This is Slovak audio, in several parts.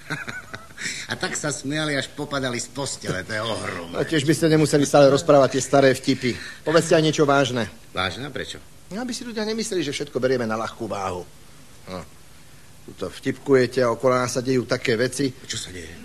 A tak sa smiali, až popadali z postele, to je ohromné. A tiež by ste nemuseli stále rozprávať tie staré vtipy. Povedzte aj niečo vážne. Vážne? Prečo? No, aby si ľudia nemysleli, že všetko berieme na ľahkú váhu. No. Tuto vtipkujete a okolo nás sa dejú také veci. Čo sa deje?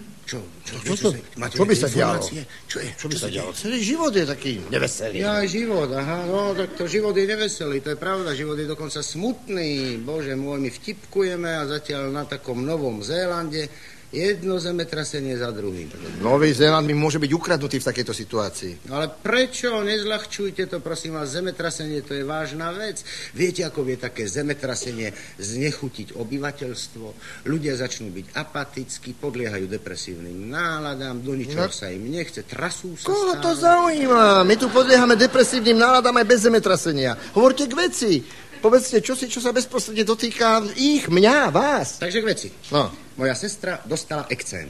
Čo by sa dialo? Čo by sa dialo? Celý život je taký neveselý. Ja, život, aha, no, tak to život je neveselý, to je pravda, život je dokonca smutný. Bože môj, my vtipkujeme a zatiaľ na takom Novom Zélande jedno zemetrasenie za druhým. Nový Zéland mi môže byť ukradnutý v takejto situácii. Ale prečo? Nezľahčujte to, prosím vás. Zemetrasenie to je vážna vec. Viete, ako vie také zemetrasenie znechutiť obyvateľstvo? Ľudia začnú byť apatickí, podliehajú depresívnym náladám, do ničoho sa im nechce, trasú sa Koho stále. to zaujíma? My tu podliehame depresívnym náladám aj bez zemetrasenia. Hovorte k veci. Povedzte, čo sa bezprostredne dotýka mňa, vás. Takže k veci. No. Moja sestra dostala ekcém.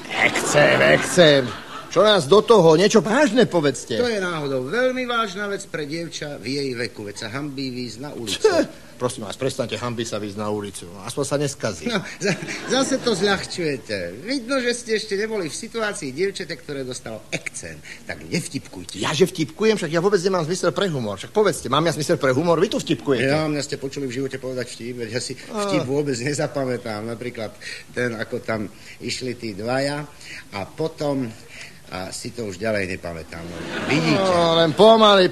Ekcém. Čo nás do toho? Niečo vážne povedzte. To je náhodou veľmi vážna vec pre dievča v jej veku, veď sa hanbí výjsť na ulicu. Prosím vás, prestaňte hanbí sa výjsť na ulicu. Aspoň sa neskazí. No, zase to zľahčujete. Vidno, že ste ešte neboli v situácii dievčete, ktoré dostalo ekcém. Tak nevtipkujte. Ja, že vtipkujem? Však ja vôbec nemám zmysel pre humor. Však povedzte, mám ja zmysel pre humor? Vy tu vtipkujete. Ja, mňa ste počuli v živote povedať vtip, veď ja si vtip vôbec nezapamätám. Napríklad ten, ako tam išli tí dvaja a potom... A si to už ďalej nepamätám. Vidíte? No, len pomaly.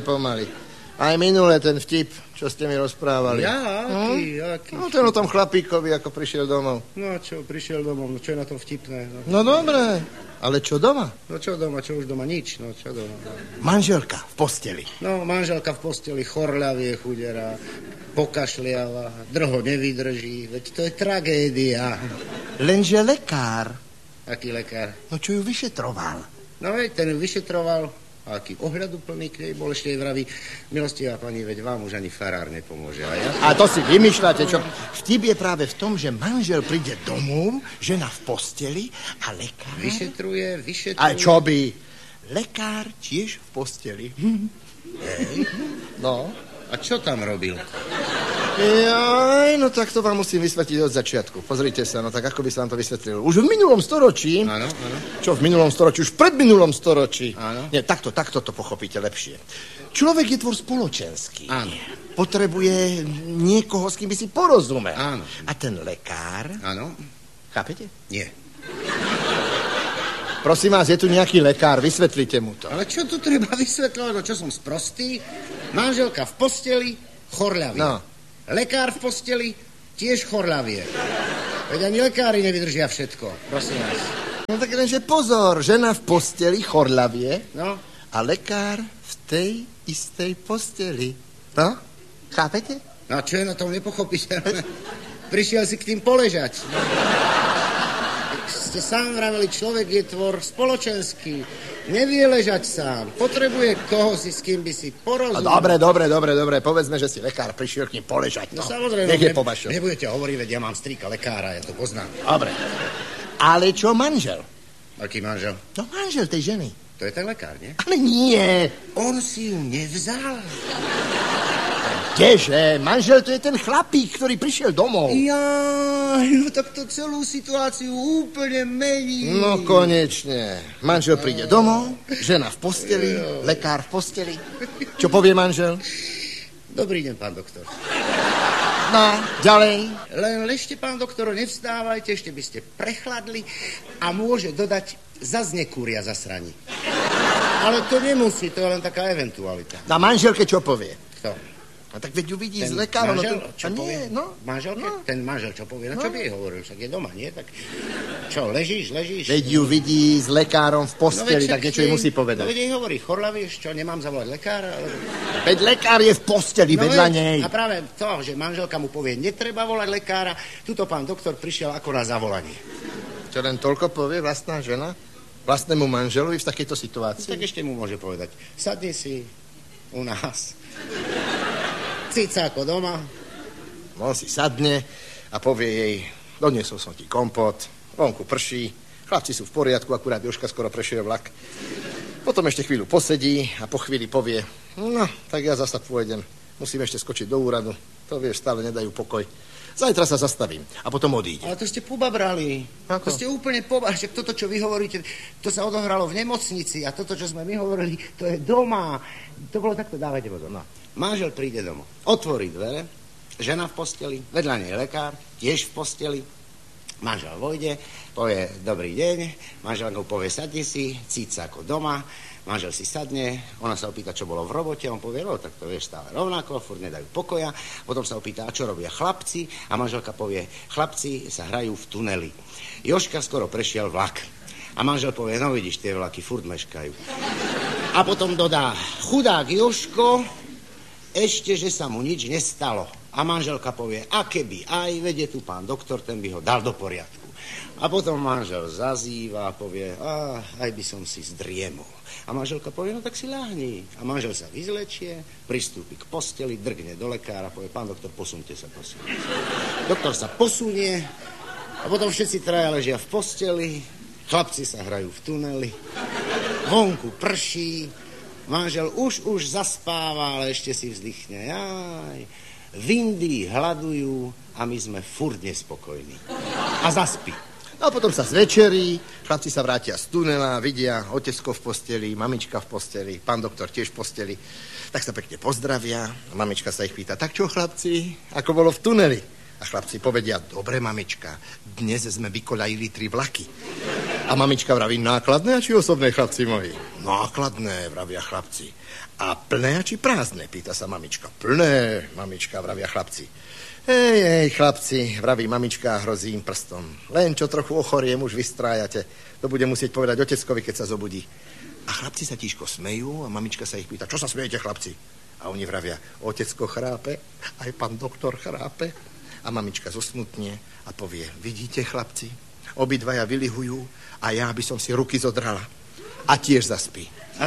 Aj minule ten vtip, čo ste mi rozprávali. Ja, aký? No, ten o tom chlapíkovi, ako prišiel domov. No, čo, prišiel domov, no čo je na tom vtipné? No dobre, ale čo doma? No čo doma, čo už doma, nič, no čo doma. Manželka v posteli. No, manželka v posteli, chorľavie chudera, pokašliava, drho nevydrží, veď to je tragédia. Lenže lekár. Aký lekár? No čo ju vyšetroval? No veď, ten ju vyšetroval, aký ohľaduplný k nej bol, ešte jej vraví, milostivá pani, veď vám už ani farár nepomôže. A to si vymýšľate, čo? Vtip je práve v tom, že manžel príde domov, žena v posteli a lekár... Vyšetruje. A čo by? Lekár tiež v posteli. No. A čo tam robil? Jaj, no tak to vám musím vysvetliť od začiatku. Pozrite sa, no tak ako by sa vám to vysvetlil. Už v minulom storočí... Áno. Čo v minulom storočí? Už v predminulom storočí. Áno. Nie, takto to pochopíte lepšie. Človek je tvor spoločenský. Áno. Potrebuje niekoho, s kým by si porozumel. Áno. A ten lekár... Áno. Chápete? Nie. Prosím vás, je tu nejaký lekár, vysvetlite mu to. Ale čo tu treba vysvetľovať? No čo som sprostý? Manželka v posteli, chorľavie. No. Lekár v posteli, tiež chorľavie. Veď ani lekári nevydržia všetko, prosím vás. No tak lenže pozor, žena v posteli, chorľavie, No? a lekár v tej istej posteli. No? Chápete? No a čo je na tom nepochopiteľné? Prišiel si k tým poležať. Ste sám vraveli, človek je tvor spoločenský. Nevie ležať sám. Potrebuje koho si, s kým by si porozumel. Dobre. Povedzme, že si lekár prišiel k ním poležať. No samozrejme. Nech je pobašo. Nebudete hovoriť, veď ja mám strýka lekára, ja to poznám. Dobre. Ale čo manžel? Aký manžel? No manžel tej ženy. To je ten lekár, nie? Ale nie. On si ju nevzal. Kdeže? Manžel to je ten chlapík, ktorý prišiel domov. Jaj, no tak to celú situáciu úplne mení. No konečne. Manžel príde domov, žena v posteli, lekár v posteli. Čo povie manžel? Dobrý deň, pán doktor. No, ďalej. Len ležte, pán doktor, nevstávajte, ešte by ste prechladli a môže dodať, zas nekúria zasraní. Ale to nemusí, to je len taká eventualita. Na manželke čo povie? Kto? No tak veď ju vidí Ten s lekárom. manžel, No, čo povie? No. Manželke? No. Ten manžel, čo povie? No čo by jej hovoril? Však je doma, nie? Tak čo, ležíš? Veď ju vidí s lekárom v posteli, tak niečo jej musí No povedať. veď jej hovorí, chorľavieš, čo, nemám zavolať lekára? Veď lekár je v posteli vedľa nej. A práve to, že manželka mu povie, netreba volať lekára, tuto pán doktor prišiel ako na zavolanie. Čo len toľko povie vlastná žena vlastnému manželovi v takejto situácii? Tak ešte mu môže povedať, sadni si u nás. Cica ako doma. On si sadne a povie jej, doniesol som ti kompot, vonku prší, chlapci sú v poriadku, akurát Jožka skoro prešiel vlak. Potom ešte chvíľu posedí a po chvíli povie, no, tak ja zasa pôjdem, musím ešte skočiť do úradu, to vieš, stále nedajú pokoj. Zajtra sa zastavím a potom odíde. Ale to ste pobabrali. Ako? To ste úplne pobabrali. Toto, čo vy hovoríte, to sa odohralo v nemocnici a toto, čo sme my hovorili, to je doma. To bolo takto, dávajte pozor. No. Manžel príde domov, otvorí dvere, žena v posteli, vedľa nej lekár, tiež v posteli. Manžel vojde, povie dobrý deň, manželkou povie sadni si, cít sa ako doma. Manžel si sadne, ona sa opýta, čo bolo v robote, on povie, no tak to vieš stále rovnako, furt nedajú pokoja. Potom sa opýta, čo robia chlapci, a manželka povie, chlapci sa hrajú v tuneli. Jožka skoro prešiel vlak. A manžel povie, no vidíš, tie vlaky furt meškajú. A potom dodá, chudák Jožko, ešte, že sa mu nič nestalo. A manželka povie, a keby aj, vedie tu pán doktor, ten by ho dal do poriadku. A potom manžel zazýva a povie, aj by som si zdriemol. A manželka povie, no tak si ľahni. A manžel sa vyzlečie, pristúpi k posteli, drgne do lekára, povie, pán doktor, posunte sa, prosím. Doktor sa posunie a potom všetci traja ležia v posteli, chlapci sa hrajú v tuneli, vonku prší, manžel už zaspáva, ale ešte si vzdychne. Jaj, v Indii hľadujú a my sme furt nespokojní. A zaspí. A potom sa zvečerí, chlapci sa vrátia z tunela, vidia otecko v posteli, mamička v posteli, pán doktor tiež v posteli. Tak sa pekne pozdravia a mamička sa ich pýta, tak čo chlapci, ako bolo v tuneli? A chlapci povedia, dobre mamička, dnes sme vykoľajili 3 vlaky. A mamička vraví, nákladné či osobné, chlapci moji? Nákladné, vravia chlapci. A plné či prázdne, pýta sa mamička. Plné, mamička, vravia chlapci. Hej, chlapci, vraví mamička a hrozí im prstom. Len čo trochu ochoriem, už vystrájate. To bude musieť povedať oteckovi, keď sa zobudí. A chlapci sa tížko smejú a mamička sa ich pýta, čo sa smejete, chlapci? A oni vravia, otecko chrápe, aj pán doktor chrápe. A mamička zosmutne a povie, vidíte, chlapci, obidvaja vylihujú a ja by som si ruky zodrala. A tiež zaspí. A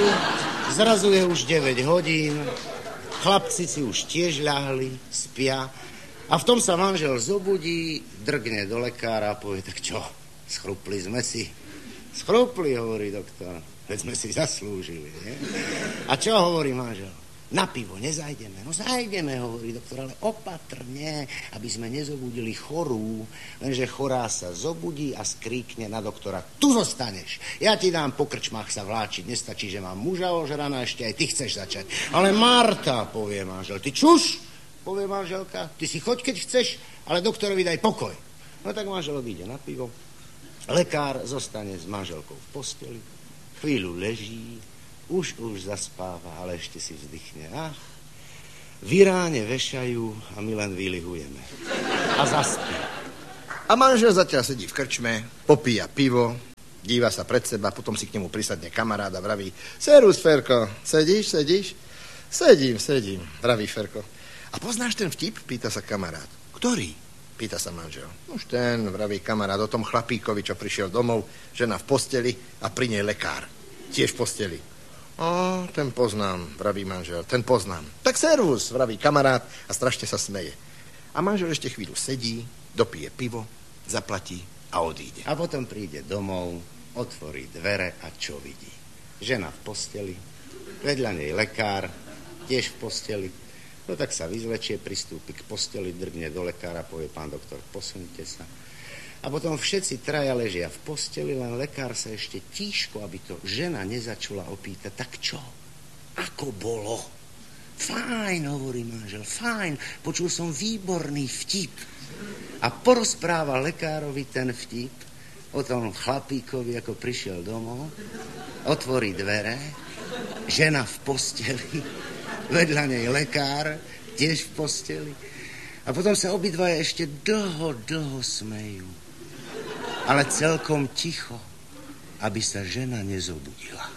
zrazu je už 9 hodín, chlapci si už tiež ľahli, spia a v tom sa manžel zobudí, drgne do lekára a povie, tak čo, schrupli sme si? Schrupli, hovorí doktor, veď sme si zaslúžili, nie? A čo hovorí manžel? Na pivo nezajdeme. No zajdeme, hovorí doktor, ale opatrne, aby sme nezobudili chorú. Lenže chorá sa zobudí a skríkne na doktora, tu zostaneš. Ja ti dám po krčmách sa vláčiť. Nestačí, že mám muža ožraná, ešte aj ty chceš začať. Ale Marta, povie manžel, ty čuš, povie manželka, ty si choď, keď chceš, ale doktorovi daj pokoj. No tak manžel odíde na pivo. Lekár zostane s manželkou v posteli. Chvíľu leží, už zaspáva, ale ešte si vzdychne. Ach, v Iráne vešajú a my len vylihujeme. A zaspí. A manžel zatiaľ sedí v krčme, popíja pivo, díva sa pred seba, potom si k nemu prisadne kamarád a vraví, servus, Ferko, sedíš? Sedím, vraví Ferko. A poznáš ten vtip? Pýta sa kamarát. Ktorý? Pýta sa manžel. Už ten, vraví kamarát, o tom chlapíkovi, čo prišiel domov, žena v posteli a pri nej lekár. Tiež v posteli. Ten poznám, vraví manžel, ten poznám. Tak servus, vraví kamarát a strašne sa smeje. A manžel ešte chvíľu sedí, dopije pivo, zaplatí a odíde. A potom príde domov, otvorí dvere a čo vidí? Žena v posteli, vedľa nej lekár, tiež v posteli. No tak sa vyzlečie, pristúpi k posteli, drgne do lekára, povie, pán doktor, posuňte sa. A potom všetci traja ležia v posteli, len lekár sa ešte tížko, aby to žena nezačula opýtať, tak čo? Ako bolo? Fajn, hovorí manžel, fajn, počul som výborný vtip. A porozpráva lekárovi ten vtip o tom chlapíkovi, ako prišiel domov, otvorí dvere, žena v posteli, vedľa nej lekár, tiež v posteli. A potom sa obidvaja ešte dlho smejú. Ale celkom ticho, aby sa žena nezobudila.